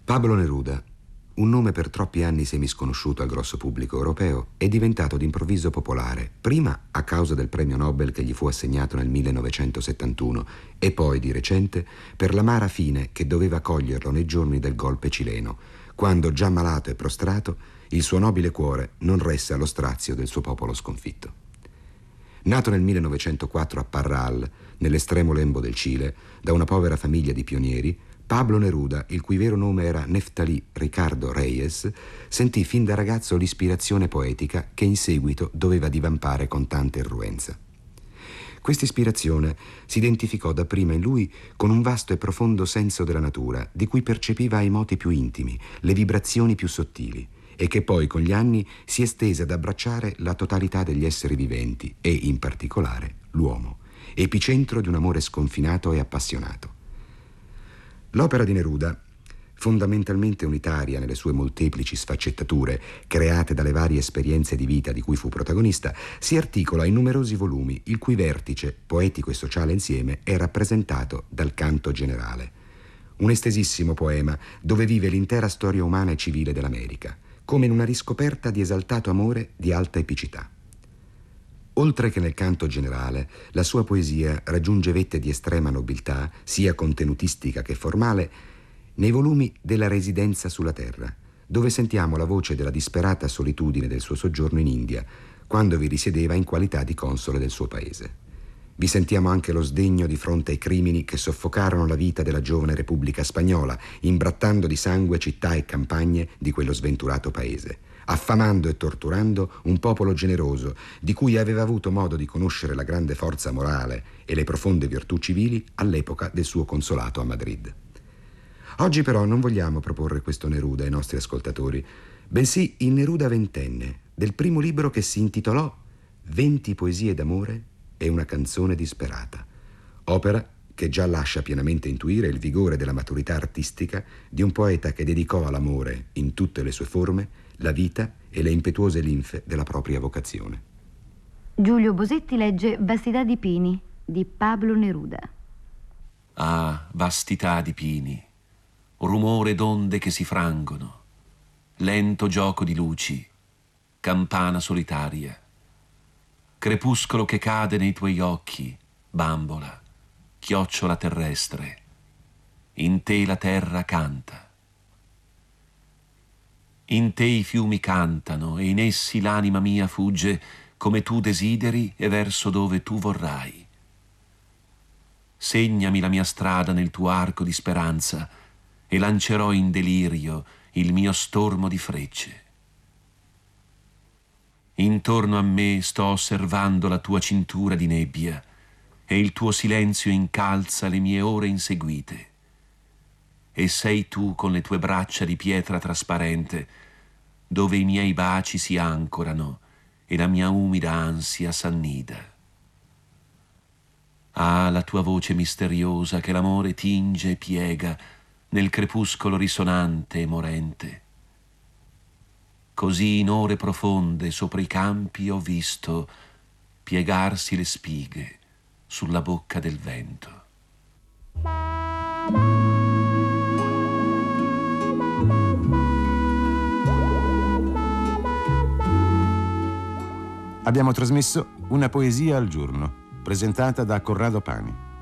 Pablo Neruda, un nome per troppi anni semisconosciuto al grosso pubblico europeo, è diventato d'improvviso popolare, prima a causa del premio Nobel che gli fu assegnato nel 1971 e poi, di recente, per l'amara fine che doveva coglierlo nei giorni del golpe cileno, quando, già malato e prostrato, il suo nobile cuore non resse allo strazio del suo popolo sconfitto. Nato nel 1904 a Parral, nell'estremo lembo del Cile, da una povera famiglia di pionieri, Pablo Neruda, il cui vero nome era Neftali Ricardo Reyes, sentì fin da ragazzo l'ispirazione poetica che in seguito doveva divampare con tanta irruenza. Questa ispirazione si identificò dapprima in lui con un vasto e profondo senso della natura, di cui percepiva i moti più intimi, le vibrazioni più sottili, e che poi con gli anni si estese ad abbracciare la totalità degli esseri viventi e, in particolare, l'uomo, epicentro di un amore sconfinato e appassionato. L'opera di Neruda, fondamentalmente unitaria nelle sue molteplici sfaccettature, create dalle varie esperienze di vita di cui fu protagonista, si articola in numerosi volumi, il cui vertice, poetico e sociale insieme, è rappresentato dal Canto Generale. Un estesissimo poema dove vive l'intera storia umana e civile dell'America, come in una riscoperta di esaltato amore di alta epicità. Oltre che nel Canto Generale, la sua poesia raggiunge vette di estrema nobiltà, sia contenutistica che formale, nei volumi della Residenza sulla Terra, dove sentiamo la voce della disperata solitudine del suo soggiorno in India, quando vi risiedeva in qualità di console del suo paese. Vi sentiamo anche lo sdegno di fronte ai crimini che soffocarono la vita della giovane Repubblica Spagnola, imbrattando di sangue città e campagne di quello sventurato paese, affamando e torturando un popolo generoso di cui aveva avuto modo di conoscere la grande forza morale e le profonde virtù civili all'epoca del suo consolato a Madrid. Oggi però non vogliamo proporre questo Neruda ai nostri ascoltatori, bensì il Neruda ventenne del primo libro che si intitolò 20 poesie d'amore e una canzone disperata, opera che già lascia pienamente intuire il vigore della maturità artistica di un poeta che dedicò all'amore, in tutte le sue forme, la vita e le impetuose linfe della propria vocazione. Giulio Bosetti legge Vastità di pini di Pablo Neruda. Ah, vastità di pini, rumore d'onde che si frangono, lento gioco di luci, campana solitaria, crepuscolo che cade nei tuoi occhi, bambola, chiocciola terrestre, in te la terra canta. In te i fiumi cantano e in essi l'anima mia fugge come tu desideri e verso dove tu vorrai. Segnami la mia strada nel tuo arco di speranza e lancerò in delirio il mio stormo di frecce. Intorno a me sto osservando la tua cintura di nebbia e il tuo silenzio incalza le mie ore inseguite. E sei tu con le tue braccia di pietra trasparente dove i miei baci si ancorano e la mia umida ansia s'annida. Ah, la tua voce misteriosa che l'amore tinge e piega nel crepuscolo risonante e morente. Così in ore profonde sopra i campi ho visto piegarsi le spighe sulla bocca del vento. Abbiamo trasmesso Una poesia al giorno, presentata da Corrado Pani.